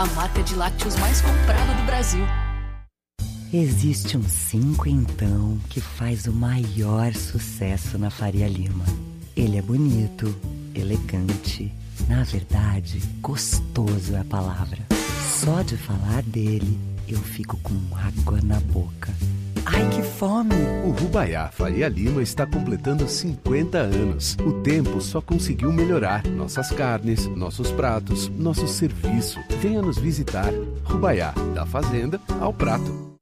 a marca de lácteos mais comprada do Brasil. Existe um 5 então que faz o maior sucesso na Faria Lima. Ele é bonito, elegante, na verdade, gostoso é a palavra. Só de falar dele, eu fico com água na boca. Ai, que fome! O Rubaiá Faria Lima está completando 50 anos. O tempo só conseguiu melhorar nossas carnes, nossos pratos, nosso serviço. Venha nos visitar. Rubaiá, da fazenda ao prato.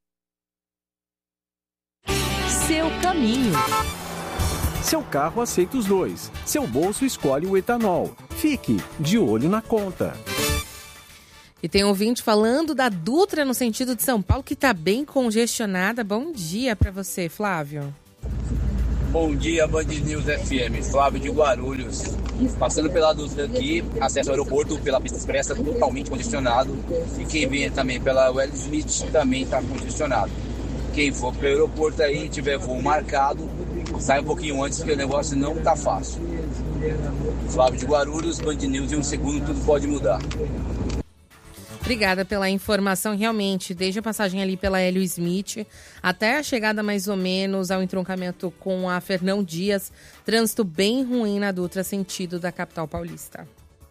Seu caminho. Seu carro aceita os dois. Seu bolso escolhe o etanol. Fique de olho na conta. E tem um ouvinte falando da Dutra no sentido de São Paulo, que está bem congestionada. Bom dia para você, Flávio. Bom dia, Band News FM. Flávio de Guarulhos. Passando pela Dutra aqui, acesso ao aeroporto pela pista expressa totalmente congestionado. E quem vem também pela Wells Smith também está congestionado. Quem for para o aeroporto aí, tiver voo marcado, sai um pouquinho antes, porque o negócio não está fácil. Flávio de Guarulhos, Band News, em um segundo tudo pode mudar. Obrigada pela informação. Realmente, desde a passagem ali pela Hélio Smith até a chegada mais ou menos ao entroncamento com a Fernão Dias, trânsito bem ruim na Dutra, sentido da capital paulista.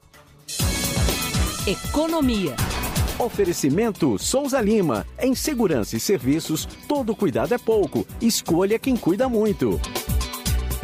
Economia. Oferecimento Souza Lima. Em segurança e serviços, todo cuidado é pouco. Escolha quem cuida muito.